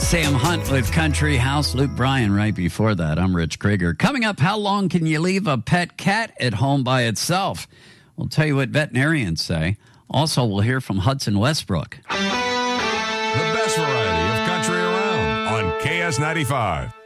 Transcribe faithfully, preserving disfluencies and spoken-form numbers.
Sam Hunt with Country House. Luke Bryan right before that. I'm Rich Krieger. Coming up, how long can you leave a pet cat at home by itself? We'll tell you what veterinarians say. Also, we'll hear from Hudson Westbrook. The best variety of country around on K S ninety-five.